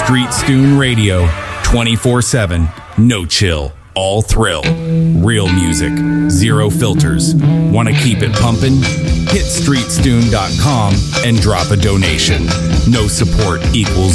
Street Stoon Radio, 24/7, no chill, all thrill. Real music, zero filters. Want to keep it pumping? Hit streetstoon.com and drop a donation. No support equals